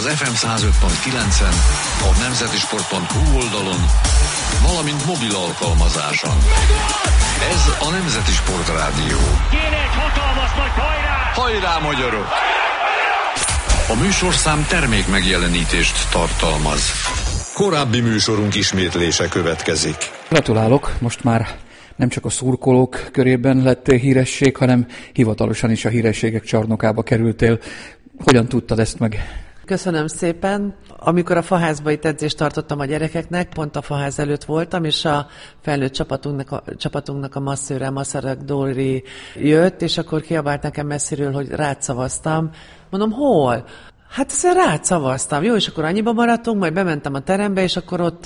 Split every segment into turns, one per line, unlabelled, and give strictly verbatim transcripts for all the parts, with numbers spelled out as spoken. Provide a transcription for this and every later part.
az ef em száz öt pont kilencen, a nemzetisport pont hu oldalon, valamint mobil alkalmazáson. Ez a Nemzeti Sport Rádió.
Kéne egy hatalmas nagy hajrá!
Hajrá, magyarok! A műsorszám termék megjelenítést tartalmaz. Korábbi műsorunk ismétlése következik.
Gratulálok, most már nem csak a szurkolók körében lettél híresség, hanem hivatalosan is a hírességek csarnokába kerültél. Hogyan tudtad ezt meg?
Köszönöm szépen. Amikor a Faházba itt edzést tartottam a gyerekeknek, pont a Faház előtt voltam, és a felnőtt csapatunknak a, csapatunknak a masszőre, Masarak Dóri jött, és akkor kiabált nekem messziről, hogy rád szavaztam. Mondom, hol? Hát ezt rád szavaztam. Jó, és akkor annyiba maradtunk, majd bementem a terembe, és akkor ott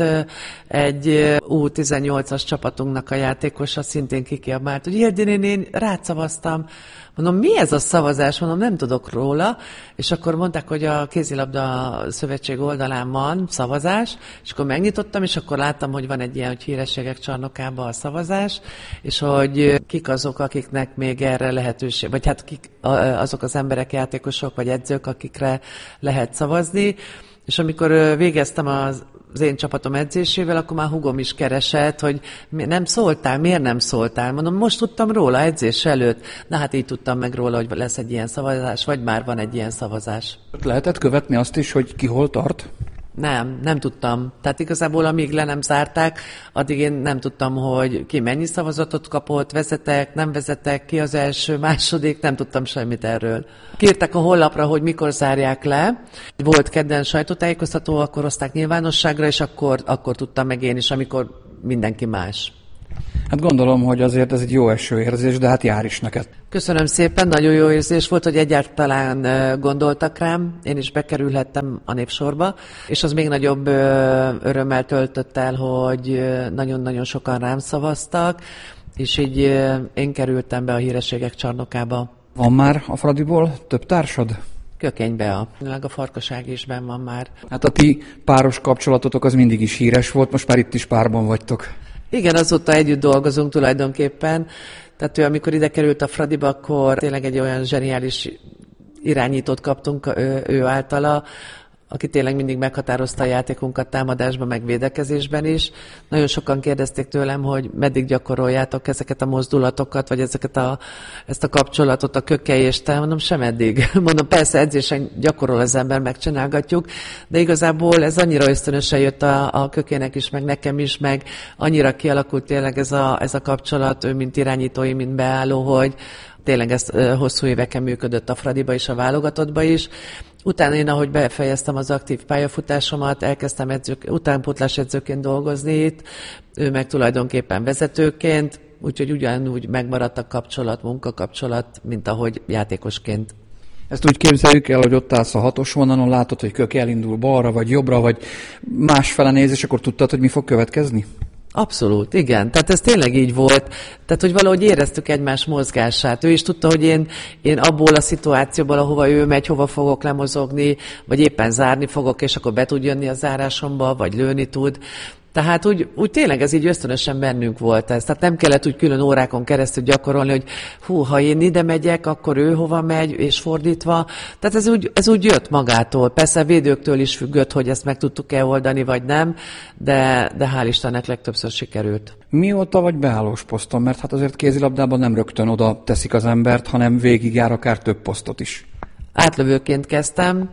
egy U tizennyolcas csapatunknak a játékosa szintén kikiabált, hogy Ildi néni, én rád szavaztam. Mondom, mi ez a szavazás? Mondom, nem tudok róla. És akkor mondták, hogy a kézilabda szövetség oldalán van szavazás, és akkor megnyitottam, és akkor láttam, hogy van egy ilyen, hogy hírességek csarnokában a szavazás, és hogy kik azok, akiknek még erre lehetőség, vagy hát kik azok az emberek, játékosok, vagy edzők, akikre lehet szavazni. És amikor végeztem az az én csapatom edzésével, akkor már húgom is keresett, hogy nem szóltál, miért nem szóltál? Mondom, most tudtam róla edzés előtt. Na hát így tudtam meg róla, hogy lesz egy ilyen szavazás, vagy már van egy ilyen szavazás.
Lehetett követni azt is, hogy ki hol tart?
Nem, nem tudtam. Tehát igazából amíg le nem zárták, addig én nem tudtam, hogy ki mennyi szavazatot kapott, vezetek, nem vezetek, ki az első, második, nem tudtam semmit erről. Kértek a honlapra, hogy mikor zárják le. Volt kedden sajtótájékoztató, akkor hozták nyilvánosságra, és akkor, akkor tudtam meg én is, amikor mindenki más.
Hát gondolom, hogy azért ez egy jó eső érzés, de hát jár is neked.
Köszönöm szépen, nagyon jó érzés volt, hogy egyáltalán gondoltak rám, én is bekerülhettem a népsorba, és az még nagyobb örömmel töltött el, hogy nagyon-nagyon sokan rám szavaztak, és így én kerültem be a hírességek csarnokába.
Van már a Fradiból több társad?
Kökénybe a, a Farkaság is benn van már.
Hát a ti páros kapcsolatotok az mindig is híres volt, most már itt is párban vagytok.
Igen, azóta együtt dolgozunk tulajdonképpen. Tehát ő, amikor ide került a Fradiba, akkor tényleg egy olyan zseniális irányítót kaptunk ő, ő általa, aki tényleg mindig meghatározta a játékunkat támadásban, meg védekezésben is. Nagyon sokan kérdezték tőlem, hogy meddig gyakoroljátok ezeket a mozdulatokat, vagy ezeket a, ezt a kapcsolatot a Kökei és te. Mondom, sem eddig. Mondom, persze edzésen gyakorol az ember, megcsinálgatjuk, de igazából ez annyira ösztönösen jött a, a Kökének is, meg nekem is, meg annyira kialakult tényleg ez a, ez a kapcsolat, ő mint irányítói, mint beálló, hogy tényleg ez hosszú éveken működött a Fradiba és a válogatottba is. Utána én, ahogy befejeztem az aktív pályafutásomat, elkezdtem edzők, utánpótlás edzőként dolgozni itt, ő meg tulajdonképpen vezetőként, úgyhogy ugyanúgy megmaradt a kapcsolat, munkakapcsolat, mint ahogy játékosként.
Ezt úgy képzeljük el, hogy ott állsz a hatos vonalon, látod, hogy Köke elindul balra, vagy jobbra, vagy másfele néz, és akkor tudtad, hogy mi fog következni?
Abszolút, igen. Tehát ez tényleg így volt. Tehát, hogy valahogy éreztük egymás mozgását. Ő is tudta, hogy én, én abból a szituációból, ahova ő megy, hova fogok lemozogni, vagy éppen zárni fogok, és akkor be tud jönni a zárásomba, vagy lőni tud. Tehát úgy, úgy tényleg ez így ösztönösen bennünk volt ez. Tehát nem kellett úgy külön órákon keresztül gyakorolni, hogy hú, ha én ide megyek, akkor ő hova megy, és fordítva. Tehát ez úgy, ez úgy jött magától. Persze a védőktől is függött, hogy ezt meg tudtuk-e oldani, vagy nem, de, de hál' Istennek legtöbbször sikerült.
Mióta vagy beállós poszton? Mert hát azért kézilabdában nem rögtön oda teszik az embert, hanem végigjár akár több posztot is.
Átlövőként kezdtem,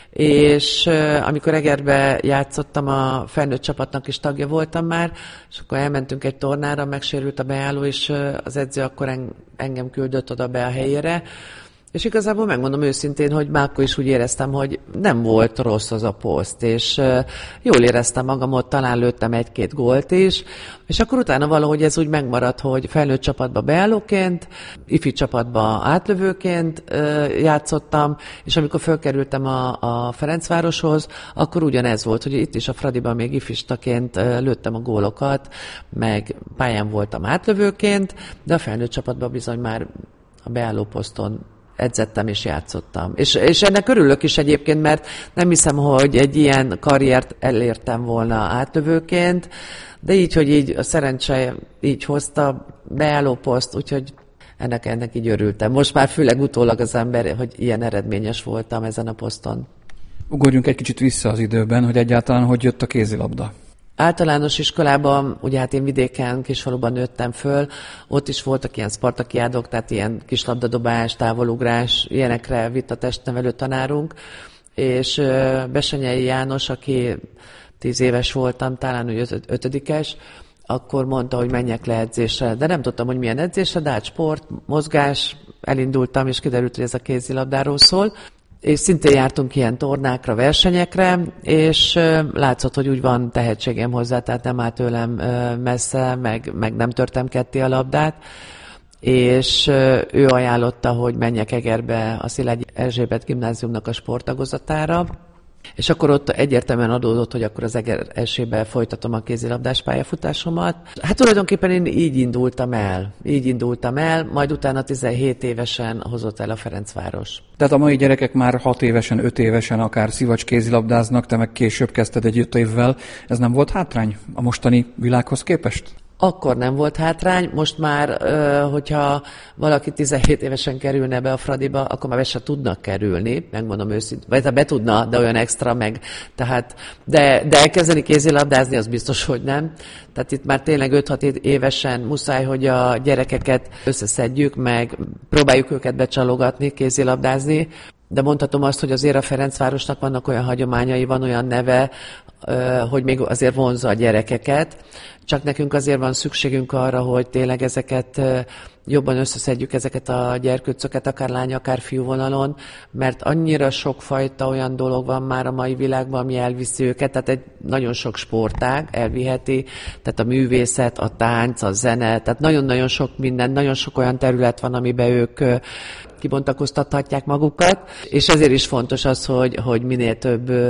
és uh, amikor Egerbe játszottam, a felnőtt csapatnak is tagja voltam már, és akkor elmentünk egy tornára, megsérült a beálló, és uh, az edző akkor en- engem küldött oda be a helyére, és igazából megmondom őszintén, hogy már akkor is úgy éreztem, hogy nem volt rossz az a poszt, és uh, jól éreztem magam ott, talán lőttem egy-két gólt is, és akkor utána valahogy ez úgy megmaradt, hogy felnőtt csapatba beállóként, ifi csapatba átlövőként uh, játszottam, és amikor fölkerültem a, a Ferencvároshoz, akkor ugyanez volt, hogy itt is a Fradiban még ifistaként uh, lőttem a gólokat, meg pályán voltam átlövőként, de a felnőtt csapatban bizony már a beálló poszton edzettem és játszottam. És, és ennek örülök is egyébként, mert nem hiszem, hogy egy ilyen karriert elértem volna átlövőként, de így, hogy így a szerencse így hozta beálló poszt, úgyhogy ennek, ennek így örültem. Most már főleg utólag az ember, hogy ilyen eredményes voltam ezen a poszton.
Ugorjunk egy kicsit vissza az időben, hogy egyáltalán hogy jött a kézilabda.
Általános iskolában, ugye hát én vidéken, kisfaluban nőttem föl, ott is voltak ilyen spartakiádok, tehát ilyen kislabdadobás, távolugrás, ilyenekre vitt a testnevelő tanárunk, és Besenyei János, aki tíz éves voltam, talán úgy ötödikes, akkor mondta, hogy menjek le edzésre, de nem tudtam, hogy milyen edzésre, de hát sport, mozgás, elindultam, és kiderült, hogy ez a kézilabdáról szól. És szintén jártunk ilyen tornákra, versenyekre, és látszott, hogy úgy van tehetségem hozzá, tehát nem állt tőlem messze, meg, meg nem törtem ketté a labdát, és ő ajánlotta, hogy menjek Egerbe a Szilágyi Erzsébet gimnáziumnak a sporttagozatára, és akkor ott egyértelműen adódott, hogy akkor az Egerbe folytatom a kézilabdás pályafutásomat. Hát tulajdonképpen én így indultam el, így indultam el, majd utána tizenhét évesen hozott el a Ferencváros.
Tehát a mai gyerekek már hat évesen, öt évesen akár szivacs kézilabdáznak, te meg később kezdted egy öt évvel. Ez nem volt hátrány a mostani világhoz képest?
Akkor nem volt hátrány, most már, hogyha valaki tizenhét évesen kerülne be a Fradiba, akkor már be se tudnak kerülni, megmondom őszintén, vagy be tudna, de olyan extra meg, tehát, de, de elkezdeni kézilabdázni, az biztos, hogy nem. Tehát itt már tényleg öt-hat évesen muszáj, hogy a gyerekeket összeszedjük, meg próbáljuk őket becsalogatni, kézilabdázni, de mondhatom azt, hogy azért a Ferencvárosnak vannak olyan hagyományai, van olyan neve, hogy még azért vonzza a gyerekeket, csak nekünk azért van szükségünk arra, hogy tényleg ezeket jobban összeszedjük, ezeket a gyerkőcöket, akár lány, akár fiú vonalon, mert annyira sokfajta olyan dolog van már a mai világban, ami elviszi őket, tehát egy nagyon sok sportág elviheti, tehát a művészet, a tánc, a zene, tehát nagyon-nagyon sok minden, nagyon sok olyan terület van, amiben ők kibontakoztathatják magukat, és ezért is fontos az, hogy, hogy minél több